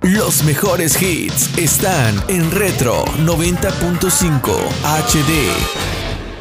Los mejores hits están en Retro 90.5 HD.